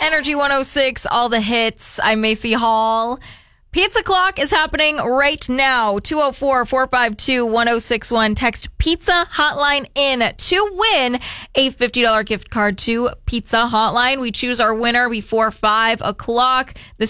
Energy 106, all the hits. I'm Macy Hall. Pizza Clock is happening right now. 204-452-1061. Text Pizza Hotline in to win a $50 gift card to Pizza Hotline. We choose our winner before 5 o'clock. This